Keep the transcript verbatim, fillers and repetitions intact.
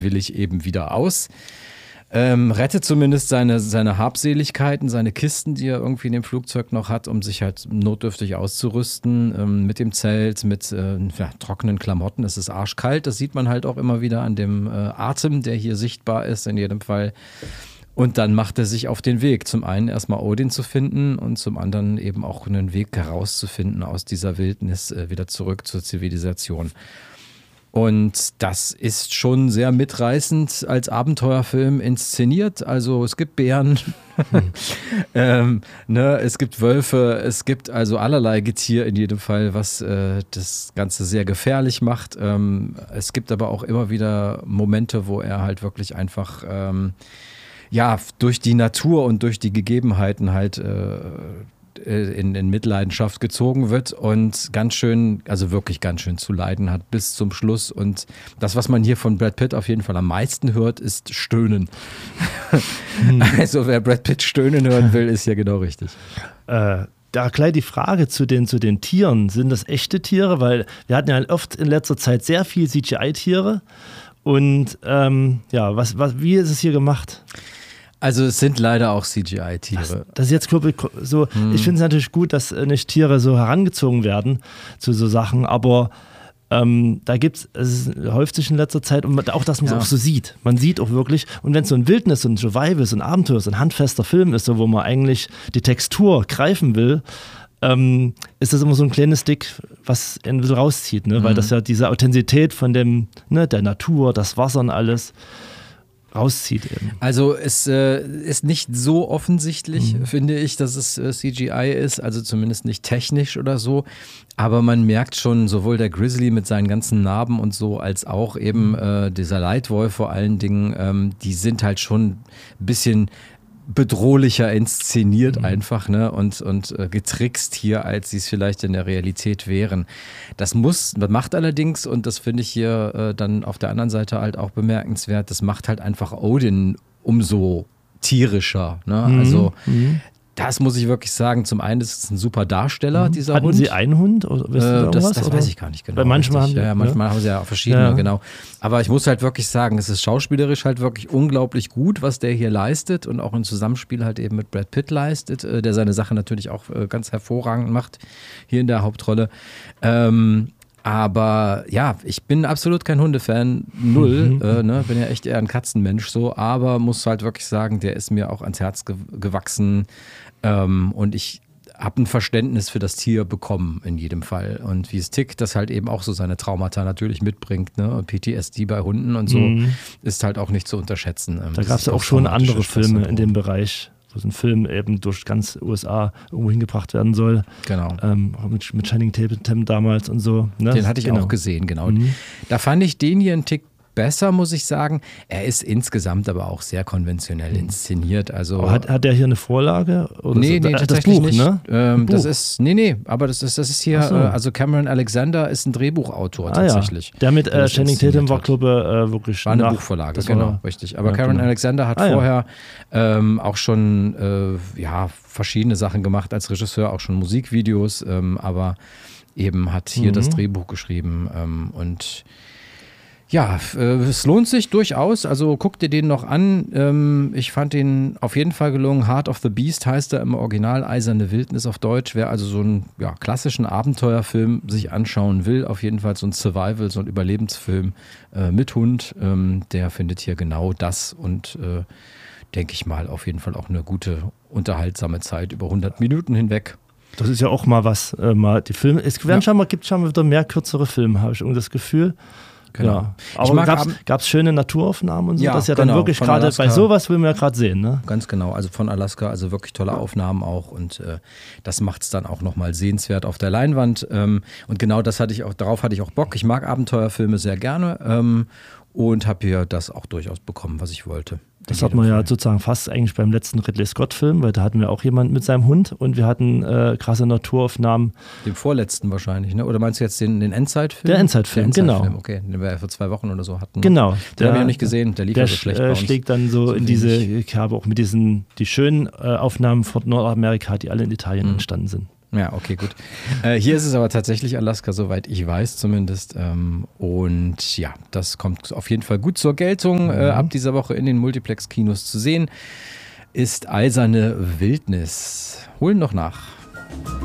willig eben wieder aus. Ähm, rettet zumindest seine, seine Habseligkeiten, seine Kisten, die er irgendwie in dem Flugzeug noch hat, um sich halt notdürftig auszurüsten, ähm, mit dem Zelt, mit äh, ja, trockenen Klamotten. Es ist arschkalt, das sieht man halt auch immer wieder an dem äh, Atem, der hier sichtbar ist in jedem Fall. Und dann macht er sich auf den Weg, zum einen erstmal Odin zu finden und zum anderen eben auch einen Weg herauszufinden aus dieser Wildnis, äh, wieder zurück zur Zivilisation. Und das ist schon sehr mitreißend als Abenteuerfilm inszeniert. Also es gibt Bären, hm. ähm, ne, es gibt Wölfe, es gibt also allerlei Getier in jedem Fall, was äh, das Ganze sehr gefährlich macht. Ähm, es gibt aber auch immer wieder Momente, wo er halt wirklich einfach ähm, ja, durch die Natur und durch die Gegebenheiten halt äh, In, in Mitleidenschaft gezogen wird und ganz schön, also wirklich ganz schön zu leiden hat bis zum Schluss. Und das, was man hier von Brad Pitt auf jeden Fall am meisten hört, ist Stöhnen. Hm. Also wer Brad Pitt stöhnen hören will, ist ja genau richtig. Äh, da gleich die Frage zu den, zu den Tieren. Sind das echte Tiere? Weil wir hatten ja oft in letzter Zeit sehr viel C G I-Tiere. Und ähm, ja, was, was, wie ist es hier gemacht? Also es sind leider auch C G I-Tiere. Das, das ist jetzt so, hm. Ich finde es natürlich gut, dass nicht Tiere so herangezogen werden zu so Sachen, aber ähm, da gibt es, es häuft sich in letzter Zeit und auch, dass man es ja. auch so sieht. Man sieht auch wirklich, und wenn es so ein Wildnis, so ein Survival, so ein Abenteuer, so ein handfester Film ist, so, wo man eigentlich die Textur greifen will, ähm, ist das immer so ein kleines Dick, was ein bisschen rauszieht, ne? Mhm. Weil das ja diese Authentizität von dem, ne, der Natur, das Wasser und alles rauszieht eben. Also es äh, ist nicht so offensichtlich, mhm. finde ich, dass es äh, C G I ist, also zumindest nicht technisch oder so, aber man merkt schon, sowohl der Grizzly mit seinen ganzen Narben und so, als auch eben äh, dieser Leitwolf vor allen Dingen, ähm, die sind halt schon ein bisschen bedrohlicher inszeniert mhm. einfach, ne, und, und äh, getrickst hier, als sie es vielleicht in der Realität wären. Das muss, das macht allerdings, und das finde ich hier äh, dann auf der anderen Seite halt auch bemerkenswert, das macht halt einfach Odin umso tierischer, ne, mhm. also mhm. das muss ich wirklich sagen. Zum einen ist es ein super Darsteller, mhm. dieser Hatten Hund. Hatten Sie einen Hund? Oder äh, das das weiß ich gar nicht genau. Weil manchmal haben, ja, ja, manchmal ja. haben sie ja verschiedene, ja. genau. Aber ich muss halt wirklich sagen, es ist schauspielerisch halt wirklich unglaublich gut, was der hier leistet und auch im Zusammenspiel halt eben mit Brad Pitt leistet, äh, der seine Sache natürlich auch äh, ganz hervorragend macht, hier in der Hauptrolle. Ähm, Aber ja, ich bin absolut kein Hundefan, null, mhm. äh, ne? Bin ja echt eher ein Katzenmensch so, aber muss halt wirklich sagen, der ist mir auch ans Herz ge- gewachsen ähm, und ich habe ein Verständnis für das Tier bekommen in jedem Fall und wie es tickt, das halt eben auch so seine Traumata natürlich mitbringt, ne? Und P T S D bei Hunden und so mhm. ist halt auch nicht zu unterschätzen. Ähm, da gab es ja auch schon andere Filme in dem Bereich, wo so ein Film eben durch ganz U S A irgendwo hingebracht werden soll. Genau. Ähm, mit, mit Channing Tatum damals und so. Ne? Den hatte ich genau. auch gesehen, genau. Mhm. Da fand ich den hier einen Tick besser, muss ich sagen. Er ist insgesamt aber auch sehr konventionell inszeniert. Also hat, hat der hier eine Vorlage? Oder nee, so? nee, das tatsächlich Buch, nicht. Ne? Ähm, Buch. Das ist, nee, nee, aber das ist, das ist hier, so. äh, also Cameron Alexander ist ein Drehbuchautor ah, tatsächlich. Ja. Der mit äh, Channing Tatum war, hat. glaube äh, wirklich War eine nach, Buchvorlage, genau, war, richtig. Aber ja, Cameron genau. Alexander hat ah, vorher ja. ähm, auch schon äh, ja, verschiedene Sachen gemacht als Regisseur, auch schon Musikvideos, ähm, aber eben hat hier mhm. das Drehbuch geschrieben ähm, und ja, äh, es lohnt sich durchaus, also guck dir den noch an. Ähm, ich fand den auf jeden Fall gelungen. Heart of the Beast heißt er im Original, Eiserne Wildnis auf Deutsch. Wer also so einen ja, klassischen Abenteuerfilm sich anschauen will, auf jeden Fall so ein Survival, so ein Überlebensfilm äh, mit Hund, ähm, der findet hier genau das und äh, denke ich mal auf jeden Fall auch eine gute, unterhaltsame Zeit über hundert Minuten hinweg. Das ist ja auch mal was, äh, mal die Filme, es werden ja. schon mal, gibt schon mal wieder mehr kürzere Filme, habe ich irgendwie das Gefühl. Genau. Ja. Aber gab es schöne Naturaufnahmen und so? Ja, das ist ja genau, dann wirklich gerade, bei sowas will man ja gerade sehen, ne? Ganz genau, also von Alaska, also wirklich tolle Aufnahmen auch und äh, das macht es dann auch nochmal sehenswert auf der Leinwand ähm, und genau das hatte ich auch, darauf hatte ich auch Bock. Ich mag Abenteuerfilme sehr gerne ähm, und habe hier das auch durchaus bekommen, was ich wollte. Das hat man ja sozusagen fast eigentlich beim letzten Ridley Scott-Film, weil da hatten wir auch jemanden mit seinem Hund und wir hatten äh, krasse Naturaufnahmen. Dem vorletzten wahrscheinlich, ne? Oder meinst du jetzt den, den Endzeitfilm? Der Endzeitfilm, der genau. Endzeitfilm, okay, den wir ja vor zwei Wochen oder so hatten. Genau. Den habe ich ja nicht gesehen, der lief der ja so schlecht äh, bei uns. schlägt dann so, so in diese, ich habe auch mit diesen, die schönen äh, Aufnahmen von Nordamerika, die alle in Italien mhm. entstanden sind. Ja, okay, gut. Äh, hier ist es aber tatsächlich Alaska, soweit ich weiß zumindest. Ähm, und ja, das kommt auf jeden Fall gut zur Geltung. Mhm. Äh, ab dieser Woche in den Multiplex-Kinos zu sehen ist Eiserne Wildnis. Holen noch nach.